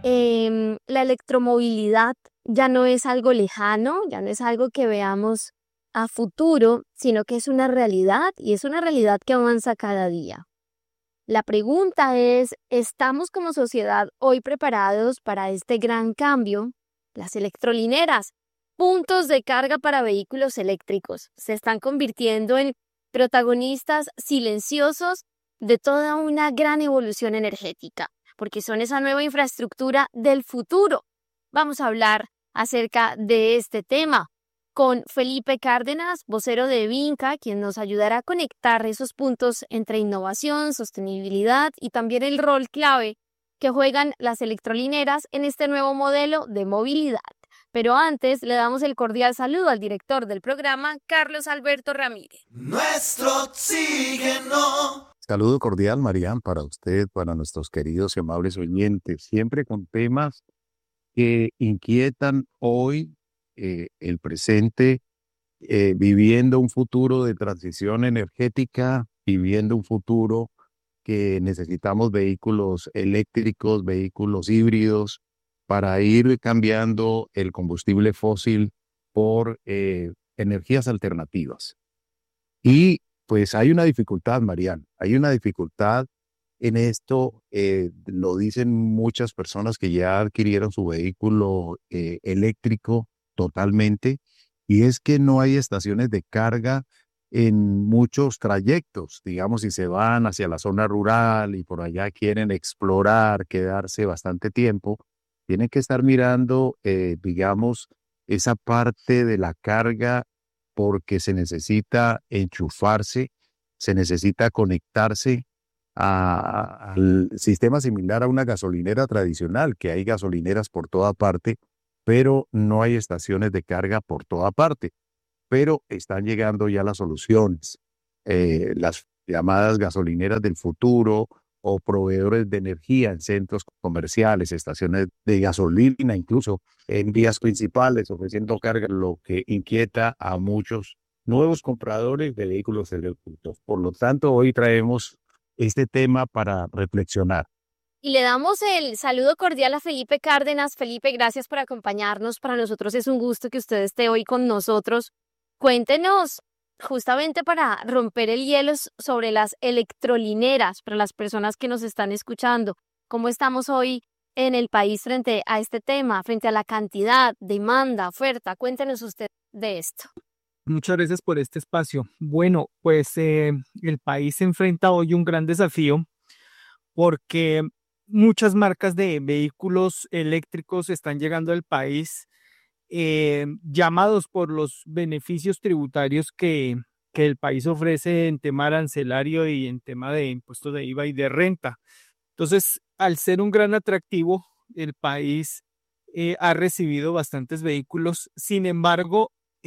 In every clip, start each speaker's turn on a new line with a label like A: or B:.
A: La electromovilidad ya no es algo lejano, ya no es algo que veamos a futuro, sino que es una realidad y es una realidad que avanza cada día. La pregunta es, ¿estamos como sociedad hoy preparados para este gran cambio? Las electrolineras, puntos de carga para vehículos eléctricos, se están convirtiendo en protagonistas silenciosos de toda una gran evolución energética, porque son esa nueva infraestructura del futuro. Vamos a hablar acerca de este tema con Felipe Cárdenas, vocero de Vinca, quien nos ayudará a conectar esos puntos entre innovación, sostenibilidad y también el rol clave que juegan las electrolineras en este nuevo modelo de movilidad. Pero antes le damos el cordial saludo al director del programa, Carlos Alberto Ramírez.
B: Nuestro oxígeno.
C: Saludo cordial, Marian, para usted, para nuestros queridos y amables oyentes, siempre con temas que inquietan hoy el presente, viviendo un futuro de transición energética, viviendo un futuro que necesitamos vehículos eléctricos, vehículos híbridos, para ir cambiando el combustible fósil por energías alternativas. Y pues hay una dificultad, Marian, hay una dificultad en esto, lo dicen muchas personas que ya adquirieron su vehículo eléctrico totalmente, y es que no hay estaciones de carga en muchos trayectos. Digamos, si se van hacia la zona rural y por allá quieren explorar, quedarse bastante tiempo, tienen que estar mirando, digamos, esa parte de la carga, porque se necesita enchufarse, se necesita conectarse al sistema similar a una gasolinera tradicional, que hay gasolineras por toda parte, pero no hay estaciones de carga por toda parte. Pero están llegando ya las soluciones, las llamadas gasolineras del futuro o proveedores de energía en centros comerciales, estaciones de gasolina, incluso en vías principales, ofreciendo carga, lo que inquieta a muchos nuevos compradores de vehículos eléctricos. Por lo tanto, hoy traemos este tema para reflexionar.
A: Y le damos el saludo cordial a Felipe Cárdenas. Felipe, gracias por acompañarnos. Para nosotros es un gusto que usted esté hoy con nosotros. Cuéntenos, justamente para romper el hielo sobre las electrolineras, para las personas que nos están escuchando, ¿cómo estamos hoy en el país frente a este tema, frente a la cantidad, demanda, oferta? Cuéntenos usted de esto.
D: Muchas gracias por este espacio. Bueno, pues el país se enfrenta hoy un gran desafío porque muchas marcas de vehículos eléctricos están llegando al país, llamados por los beneficios tributarios que el país ofrece en tema arancelario y en tema de impuestos de IVA y de renta. Entonces, al ser un gran atractivo, el país ha recibido bastantes vehículos. Sin embargo,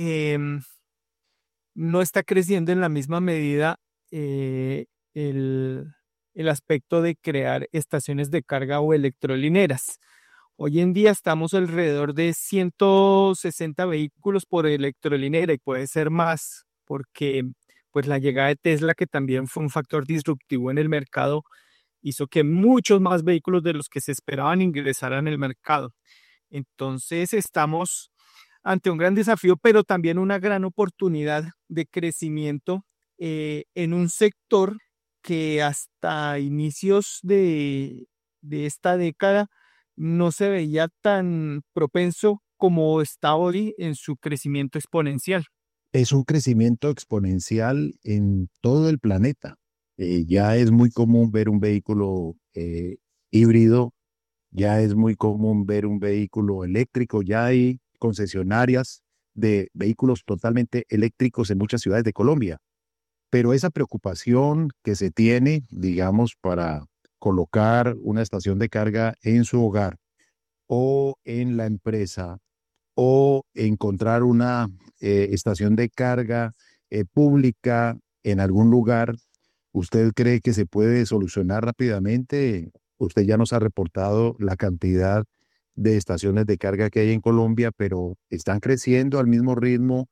D: no está creciendo en la misma medida eh, el, el aspecto de crear estaciones de carga o electrolineras. Hoy en día estamos alrededor de 160 vehículos por electrolinera y puede ser más porque pues la llegada de Tesla, que también fue un factor disruptivo en el mercado, hizo que muchos más vehículos de los que se esperaban ingresaran al mercado. Entonces estamos ante un gran desafío, pero también una gran oportunidad de crecimiento en un sector que hasta inicios de esta década no se veía tan propenso como está hoy en su crecimiento exponencial.
C: Es un crecimiento exponencial en todo el planeta. Ya es muy común ver un vehículo híbrido, ya es muy común ver un vehículo eléctrico, ya hay concesionarias de vehículos totalmente eléctricos en muchas ciudades de Colombia. Pero esa preocupación que se tiene, digamos, para colocar una estación de carga en su hogar o en la empresa o encontrar una estación de carga pública en algún lugar, ¿usted cree que se puede solucionar rápidamente? Usted ya nos ha reportado la cantidad de estaciones de carga que hay en Colombia, pero están creciendo al mismo ritmo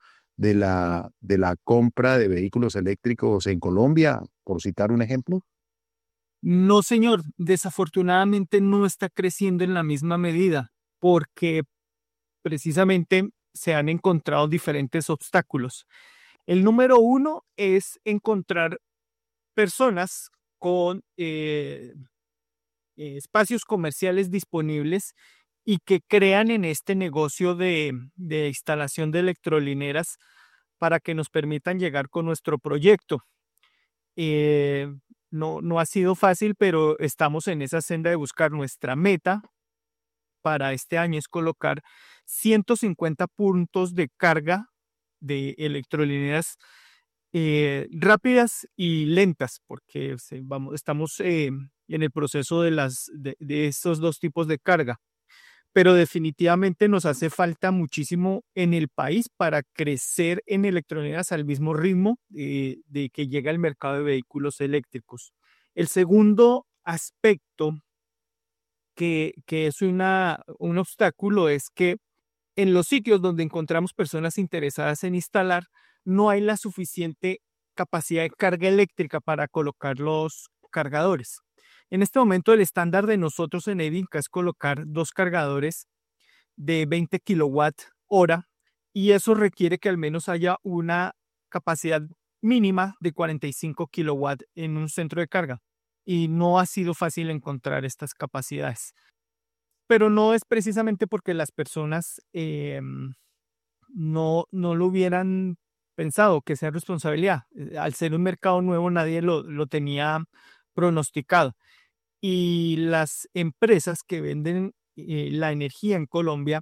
C: de la compra de vehículos eléctricos en Colombia, por citar un ejemplo.
D: No, señor, desafortunadamente no está creciendo en la misma medida porque precisamente se han encontrado diferentes obstáculos. El número uno es encontrar personas con espacios comerciales disponibles y que crean en este negocio de instalación de electrolineras para que nos permitan llegar con nuestro proyecto. Eh, no ha sido fácil, pero estamos en esa senda de buscar. Nuestra meta para este año es colocar 150 puntos de carga de electrolineras rápidas y lentas, porque estamos en el proceso de estos dos tipos de carga. Pero definitivamente nos hace falta muchísimo en el país para crecer en electrónicas al mismo ritmo de que llega el mercado de vehículos eléctricos. El segundo aspecto que es un obstáculo es que en los sitios donde encontramos personas interesadas en instalar, no hay la suficiente capacidad de carga eléctrica para colocar los cargadores. En este momento, el estándar de nosotros en Edinca es colocar 2 cargadores de 20 kilowatt hora y eso requiere que al menos haya una capacidad mínima de 45 kilowatt en un centro de carga y no ha sido fácil encontrar estas capacidades. Pero no es precisamente porque las personas no lo hubieran pensado que sea responsabilidad. Al ser un mercado nuevo, nadie lo tenía pronosticado. Y las empresas que venden la energía en Colombia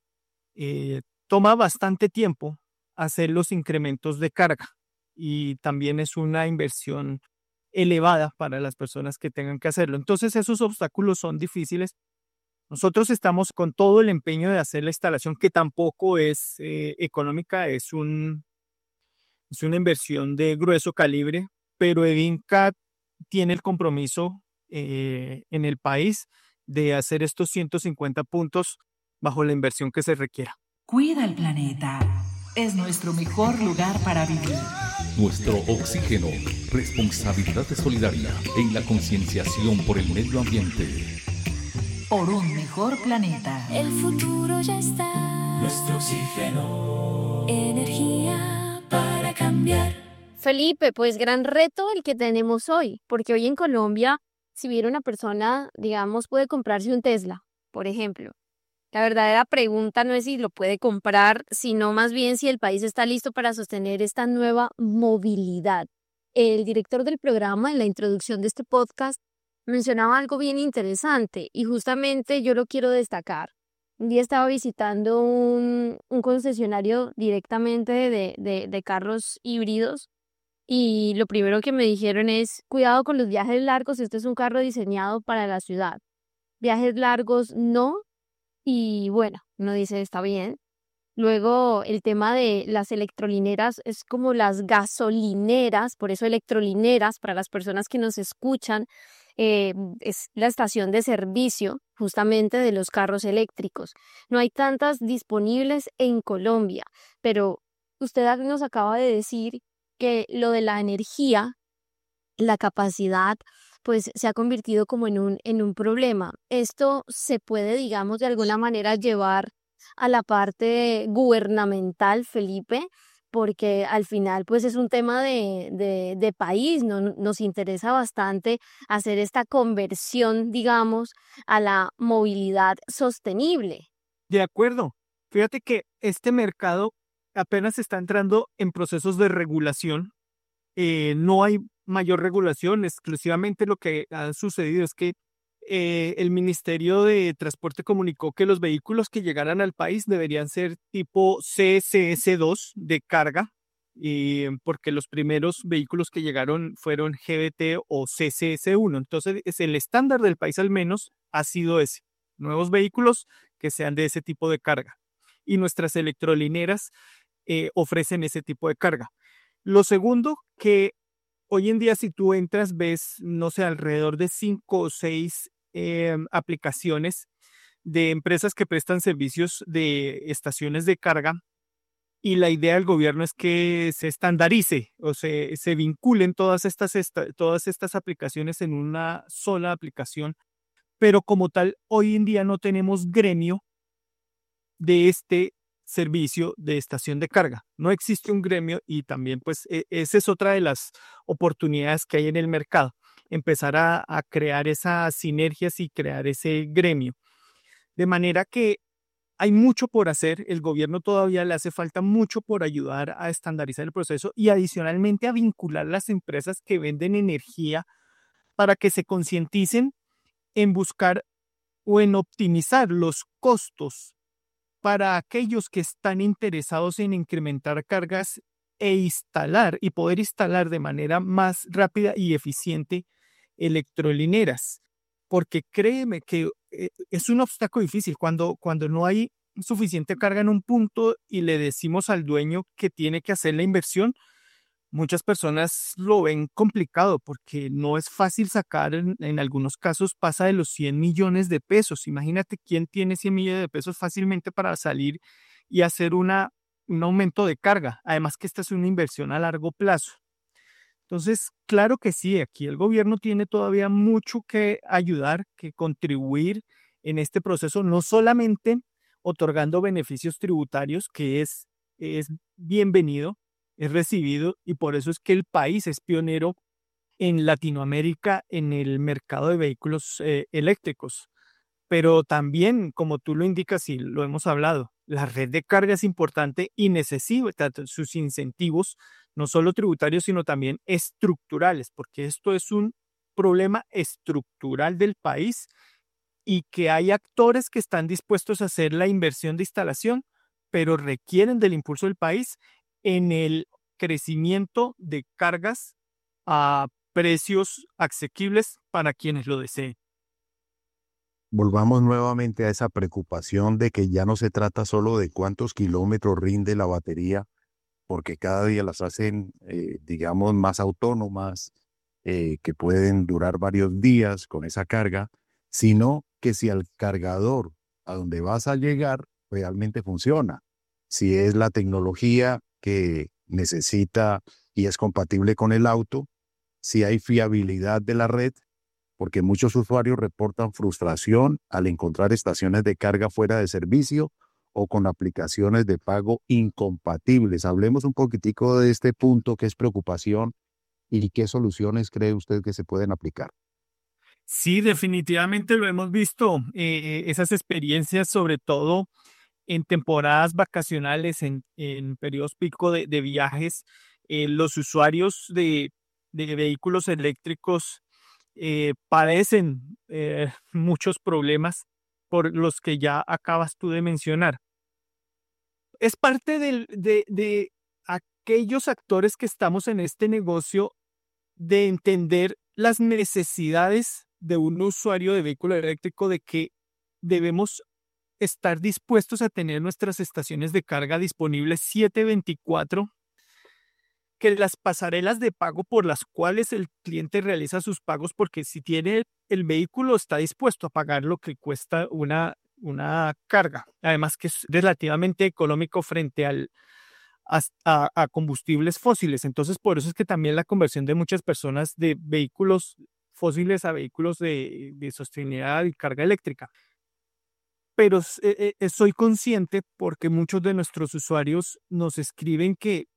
D: toma bastante tiempo hacer los incrementos de carga y también es una inversión elevada para las personas que tengan que hacerlo. Entonces esos obstáculos son difíciles. Nosotros estamos con todo el empeño de hacer la instalación, que tampoco es económica, es una inversión de grueso calibre, pero Edinca tiene el compromiso en el país de hacer estos 150 puntos bajo la inversión que se requiera.
E: Cuida el planeta. Es nuestro mejor lugar para vivir.
F: Nuestro oxígeno, responsabilidad solidaria en la concienciación por el medio ambiente.
E: Por un mejor planeta.
G: El futuro ya está.
B: Nuestro oxígeno.
G: Energía para cambiar.
A: Felipe, pues gran reto el que tenemos hoy, porque hoy en Colombia, si viene una persona, digamos, puede comprarse un Tesla, por ejemplo. La verdadera pregunta no es si lo puede comprar, sino más bien si el país está listo para sostener esta nueva movilidad. El director del programa, en la introducción de este podcast, mencionaba algo bien interesante y justamente yo lo quiero destacar. Un día estaba visitando un concesionario directamente de carros híbridos y lo primero que me dijeron es, cuidado con los viajes largos, este es un carro diseñado para la ciudad. Viajes largos no, y bueno, uno dice, está bien. Luego el tema de las electrolineras es como las gasolineras, por eso electrolineras, para las personas que nos escuchan, es la estación de servicio justamente de los carros eléctricos. No hay tantas disponibles en Colombia, pero usted nos acaba de decir que lo de la energía, la capacidad, pues se ha convertido como en un problema. Esto se puede, digamos, de alguna manera llevar a la parte gubernamental, Felipe, porque al final pues es un tema de país, ¿no? Nos interesa bastante hacer esta conversión, digamos, a la movilidad sostenible.
D: De acuerdo. Fíjate que este mercado apenas está entrando en procesos de regulación. No hay mayor regulación, exclusivamente lo que ha sucedido es que el Ministerio de Transporte comunicó que los vehículos que llegaran al país deberían ser tipo CSS2 de carga, porque los primeros vehículos que llegaron fueron GBT o CCS1. Entonces, el estándar del país al menos ha sido ese, nuevos vehículos que sean de ese tipo de carga. Y nuestras electrolineras ofrecen ese tipo de carga. Lo segundo, que hoy en día si tú entras ves, no sé, alrededor de 5 o 6 aplicaciones de empresas que prestan servicios de estaciones de carga y la idea del gobierno es que se estandarice o se vinculen todas estas aplicaciones en una sola aplicación, pero como tal, hoy en día no tenemos gremio de este servicio de estación de carga. No existe un gremio y también pues esa es otra de las oportunidades que hay en el mercado, empezar a crear esas sinergias y crear ese gremio. De manera que hay mucho por hacer, el gobierno todavía le hace falta mucho por ayudar a estandarizar el proceso y adicionalmente a vincular las empresas que venden energía para que se concienticen en buscar o en optimizar los costos para aquellos que están interesados en incrementar cargas e instalar y poder instalar de manera más rápida y eficiente electrolineras. Porque créeme que es un obstáculo difícil cuando no hay suficiente carga en un punto y le decimos al dueño que tiene que hacer la inversión. Muchas personas lo ven complicado porque no es fácil sacar, en algunos casos pasa de los 100 millones de pesos. Imagínate quién tiene 100 millones de pesos fácilmente para salir y hacer un aumento de carga. Además que esta es una inversión a largo plazo. Entonces, claro que sí, aquí el gobierno tiene todavía mucho que ayudar, que contribuir en este proceso, no solamente otorgando beneficios tributarios, que es bienvenido, es recibido, y por eso es que el país es pionero en Latinoamérica en el mercado de vehículos eléctricos. Pero también, como tú lo indicas y lo hemos hablado, la red de carga es importante y necesita sus incentivos, no solo tributarios, sino también estructurales, porque esto es un problema estructural del país y que hay actores que están dispuestos a hacer la inversión de instalación, pero requieren del impulso del país en el crecimiento de cargas a precios asequibles para quienes lo deseen.
C: Volvamos nuevamente a esa preocupación de que ya no se trata solo de cuántos kilómetros rinde la batería, porque cada día las hacen, digamos, más autónomas, que pueden durar varios días con esa carga, sino que si al cargador a donde vas a llegar realmente funciona, si es la tecnología que necesita y es compatible con el auto, si hay fiabilidad de la red, porque muchos usuarios reportan frustración al encontrar estaciones de carga fuera de servicio o con aplicaciones de pago incompatibles. Hablemos un poquitico de este punto que es preocupación y qué soluciones cree usted que se pueden aplicar.
D: Sí, definitivamente lo hemos visto, esas experiencias, sobre todo en temporadas vacacionales, en periodos pico de viajes, los usuarios de vehículos eléctricos padecen muchos problemas por los que ya acabas tú de mencionar. Es parte de aquellos actores que estamos en este negocio de entender las necesidades de un usuario de vehículo eléctrico, de que debemos estar dispuestos a tener nuestras estaciones de carga disponibles 7/24, que las pasarelas de pago por las cuales el cliente realiza sus pagos, porque si tiene el vehículo está dispuesto a pagar lo que cuesta una carga, además que es relativamente económico frente a combustibles fósiles. Entonces, por eso es que también la conversión de muchas personas de vehículos fósiles a vehículos de sostenibilidad y carga eléctrica. Pero soy consciente porque muchos de nuestros usuarios nos escriben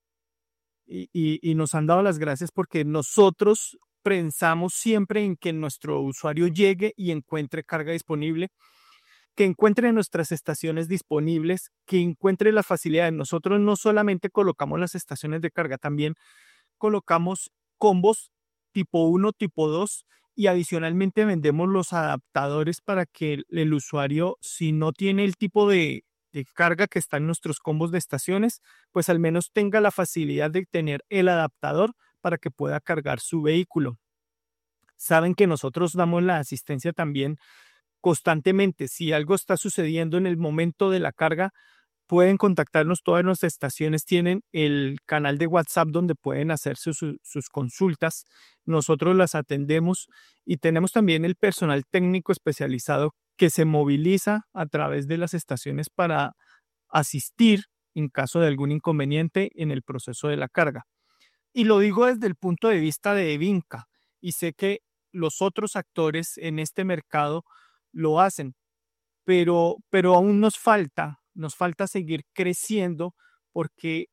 D: y nos han dado las gracias porque nosotros pensamos siempre en que nuestro usuario llegue y encuentre carga disponible, que encuentre nuestras estaciones disponibles, que encuentre la facilidad. Nosotros no solamente colocamos las estaciones de carga, también colocamos combos tipo 1, tipo 2 y adicionalmente vendemos los adaptadores para que el usuario, si no tiene el tipo de carga que está en nuestros combos de estaciones, pues al menos tenga la facilidad de tener el adaptador para que pueda cargar su vehículo. Saben que nosotros damos la asistencia también constantemente. Si algo está sucediendo en el momento de la carga, pueden contactarnos. Todas nuestras estaciones tienen el canal de WhatsApp donde pueden hacer sus consultas. Nosotros las atendemos y tenemos también el personal técnico especializado que se moviliza a través de las estaciones para asistir en caso de algún inconveniente en el proceso de la carga. Y lo digo desde el punto de vista de Vinca, y sé que los otros actores en este mercado lo hacen, pero aún nos falta seguir creciendo porque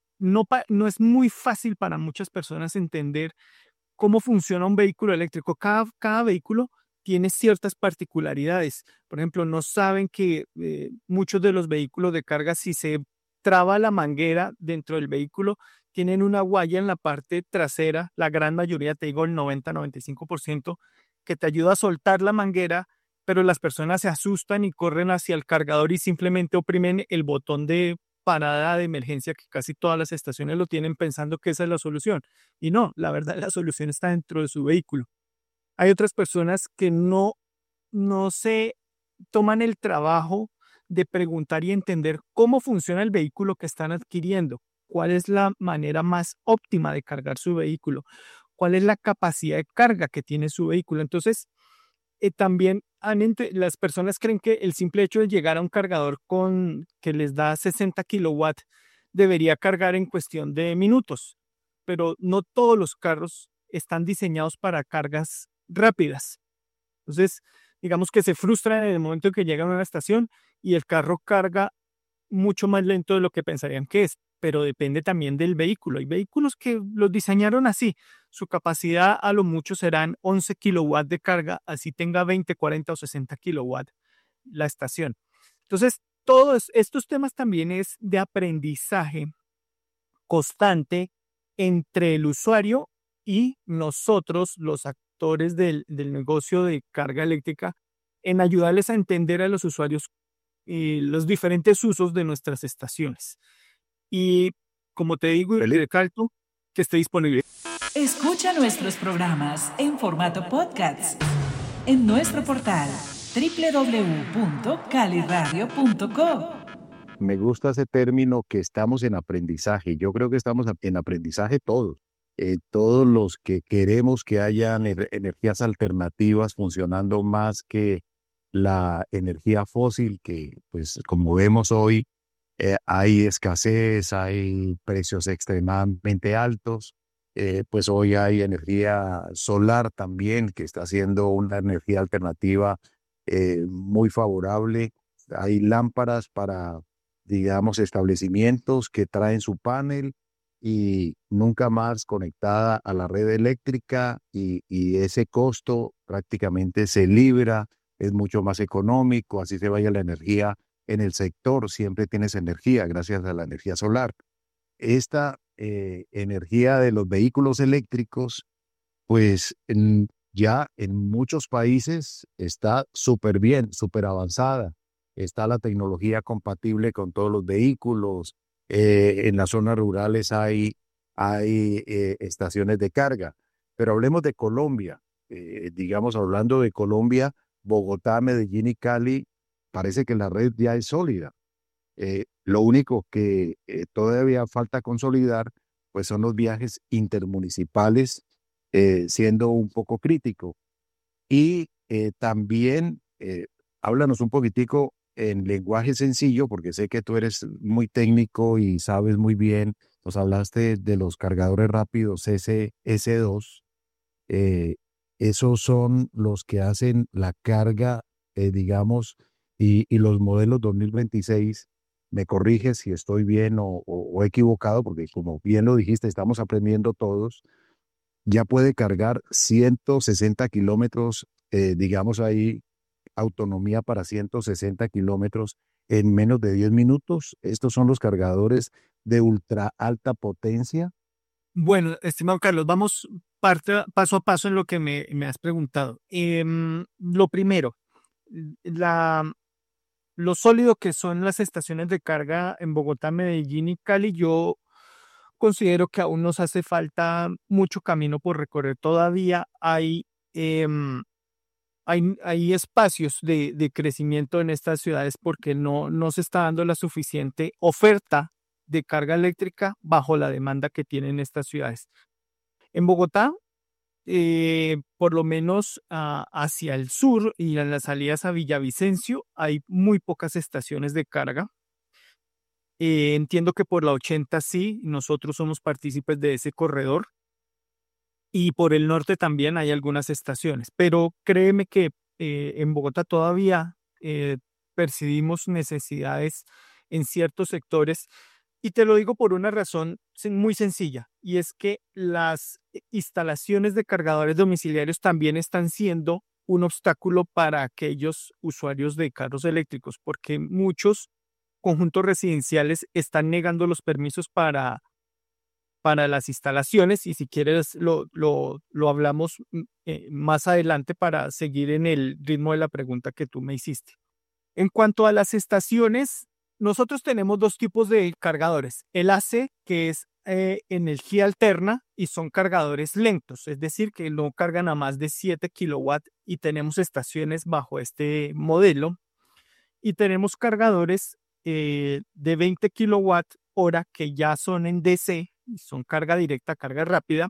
D: no es muy fácil para muchas personas entender cómo funciona un vehículo eléctrico. Cada vehículo tiene ciertas particularidades. Por ejemplo, no saben que muchos de los vehículos de carga, si se traba la manguera dentro del vehículo, tienen una guaya en la parte trasera, la gran mayoría, te digo el 90-95%, que te ayuda a soltar la manguera, pero las personas se asustan y corren hacia el cargador y simplemente oprimen el botón de parada de emergencia, que casi todas las estaciones lo tienen pensando que esa es la solución. Y no, la verdad, la solución está dentro de su vehículo. Hay otras personas que no se toman el trabajo de preguntar y entender cómo funciona el vehículo que están adquiriendo, cuál es la manera más óptima de cargar su vehículo, cuál es la capacidad de carga que tiene su vehículo. Entonces, también las personas creen que el simple hecho de llegar a un cargador que les da 60 kilowatts debería cargar en cuestión de minutos, pero no todos los carros están diseñados para cargas rápidas. Entonces, digamos que se frustran en el momento en que llegan a una estación y el carro carga mucho más lento de lo que pensarían que es, pero depende también del vehículo. Hay vehículos que los diseñaron así. Su capacidad a lo mucho serán 11 kilowatts de carga, así tenga 20, 40 o 60 kilowatts la estación. Entonces, todos estos temas también es de aprendizaje constante entre el usuario y nosotros, los actores del negocio de carga eléctrica, en ayudarles a entender a los usuarios los diferentes usos de nuestras estaciones. Y como te digo y recalco, que esté disponible.
E: Escucha nuestros programas en formato podcast en nuestro portal www.caliradio.co.
C: Me gusta ese término que estamos en aprendizaje. Yo creo que estamos en aprendizaje todos. Todos los que queremos que hayan energías alternativas funcionando más que la energía fósil, que pues como vemos hoy, hay escasez, hay precios extremadamente altos. Pues hoy hay energía solar también, que está siendo una energía alternativa muy favorable. Hay lámparas para, digamos, establecimientos que traen su panel y nunca más conectada a la red eléctrica y ese costo prácticamente se libra, es mucho más económico, así se vaya la energía en el sector, siempre tienes energía gracias a la energía solar. Esta energía de los vehículos eléctricos, pues ya en muchos países está súper bien, súper avanzada. Está la tecnología compatible con todos los vehículos. En las zonas rurales hay estaciones de carga. Pero hablemos de Colombia. Digamos, hablando de Colombia, Bogotá, Medellín y Cali, parece que la red ya es sólida. Lo único que todavía falta consolidar, pues son los viajes intermunicipales, siendo un poco crítico. Y también, háblanos un poquitico en lenguaje sencillo, porque sé que tú eres muy técnico y sabes muy bien. Nos hablaste de los cargadores rápidos S2. eh, Esos son los que hacen la carga, digamos, y los modelos 2026. Me corriges si estoy bien o equivocado, porque como bien lo dijiste, estamos aprendiendo todos. Ya puede cargar 160 kilómetros, digamos ahí, autonomía para 160 kilómetros en menos de 10 minutos. Estos son los cargadores de ultra alta potencia.
D: Bueno, estimado Carlos, vamos paso a paso en lo que me has preguntado. Lo primero, lo sólido que son las estaciones de carga en Bogotá, Medellín y Cali, yo considero que aún nos hace falta mucho camino por recorrer. Todavía hay espacios de crecimiento en estas ciudades porque no se está dando la suficiente oferta de carga eléctrica bajo la demanda que tienen estas ciudades. En Bogotá, por lo menos hacia el sur y en las salidas a Villavicencio, hay muy pocas estaciones de carga. Entiendo que por la 80 sí, nosotros somos partícipes de ese corredor. Y por el norte también hay algunas estaciones. Pero créeme que en Bogotá todavía percibimos necesidades en ciertos sectores. Y te lo digo por una razón muy sencilla, y es que las instalaciones de cargadores domiciliarios también están siendo un obstáculo para aquellos usuarios de carros eléctricos, porque muchos conjuntos residenciales están negando los permisos para las instalaciones, y si quieres lo hablamos más adelante para seguir en el ritmo de la pregunta que tú me hiciste. En cuanto a las estaciones, nosotros tenemos dos tipos de cargadores. El AC, que es energía alterna, y son cargadores lentos, es decir, que no cargan a más de 7 kilowatts, y tenemos estaciones bajo este modelo. Y tenemos cargadores de 20 kilowatts hora que ya son en DC, y son carga directa, carga rápida.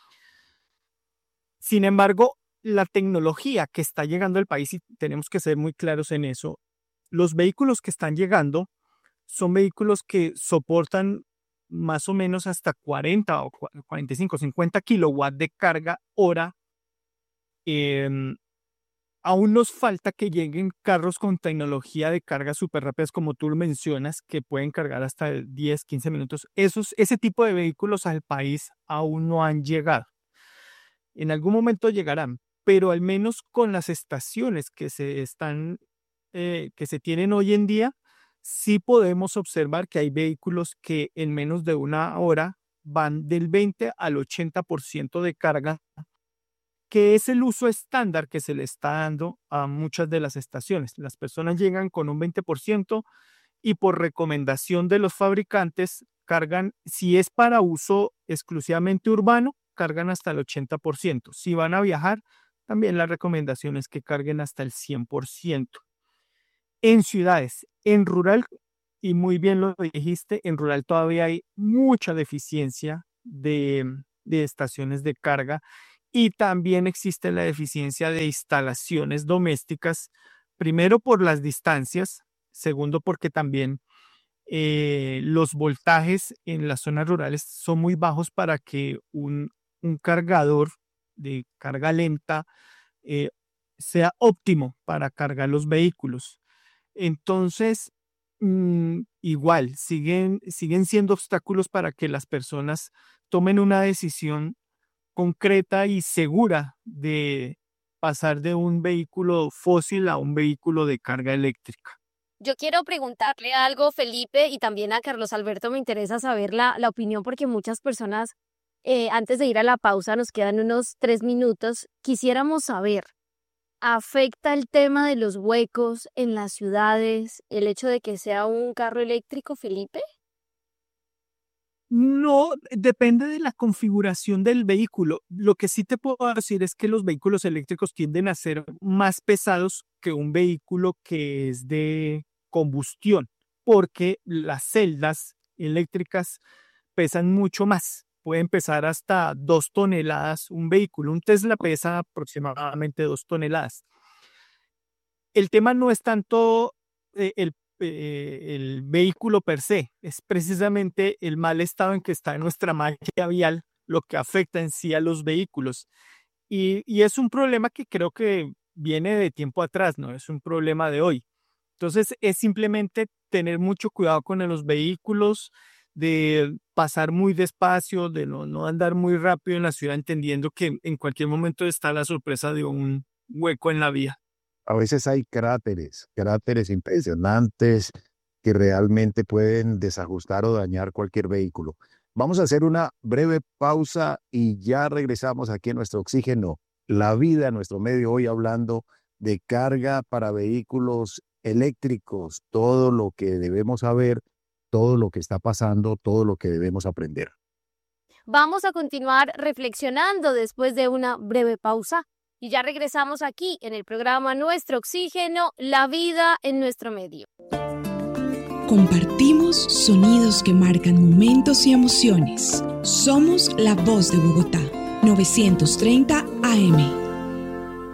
D: Sin embargo, la tecnología que está llegando al país, y tenemos que ser muy claros en eso, los vehículos que están llegando son vehículos que soportan más o menos hasta 40 o 45, 50 kilowatts de carga hora. Aún nos falta que lleguen carros con tecnología de carga súper rápidas, como tú mencionas, que pueden cargar hasta 10, 15 minutos. Ese tipo de vehículos al país aún no han llegado. En algún momento llegarán, pero al menos con las estaciones que se tienen hoy en día, sí podemos observar que hay vehículos que en menos de una hora van del 20 al 80% de carga, que es el uso estándar que se le está dando a muchas de las estaciones. Las personas llegan con un 20% y por recomendación de los fabricantes cargan, si es para uso exclusivamente urbano, cargan hasta el 80%. Si van a viajar, también la recomendación es que carguen hasta el 100%. En ciudades, en rural, y muy bien lo dijiste, en rural todavía hay mucha deficiencia de estaciones de carga, y también existe la deficiencia de instalaciones domésticas, primero por las distancias, segundo porque también los voltajes en las zonas rurales son muy bajos para que un cargador de carga lenta sea óptimo para cargar los vehículos. Entonces, igual, siguen siendo obstáculos para que las personas tomen una decisión concreta y segura de pasar de un vehículo fósil a un vehículo de carga eléctrica.
A: Yo quiero preguntarle algo, Felipe, y también a Carlos Alberto me interesa saber la opinión, porque muchas personas, antes de ir a la pausa, nos quedan unos 3 minutos, quisiéramos saber, ¿afecta el tema de los huecos en las ciudades el hecho de que sea un carro eléctrico, Felipe?
D: No, depende de la configuración del vehículo. Lo que sí te puedo decir es que los vehículos eléctricos tienden a ser más pesados que un vehículo que es de combustión, porque las celdas eléctricas pesan mucho más. Pueden pesar hasta 2 toneladas un vehículo. Un Tesla pesa aproximadamente 2 toneladas. El tema no es tanto el vehículo per se, es precisamente el mal estado en que está nuestra malla vial lo que afecta en sí a los vehículos. Y es un problema que creo que viene de tiempo atrás, no es un problema de hoy. Entonces es simplemente tener mucho cuidado con los vehículos, de pasar muy despacio, de no andar muy rápido en la ciudad, entendiendo que en cualquier momento está la sorpresa de un hueco en la vía.
C: A veces hay cráteres impresionantes que realmente pueden desajustar o dañar cualquier vehículo. Vamos a hacer una breve pausa y ya regresamos aquí en nuestro Oxígeno, la vida en nuestro medio, hoy hablando de carga para vehículos eléctricos, todo lo que debemos saber, todo lo que está pasando, todo lo que debemos aprender.
A: Vamos a continuar reflexionando después de una breve pausa. Y ya regresamos aquí en el programa Nuestro Oxígeno, la vida en nuestro medio.
H: Compartimos sonidos que marcan momentos y emociones. Somos la voz de Bogotá, 930 AM.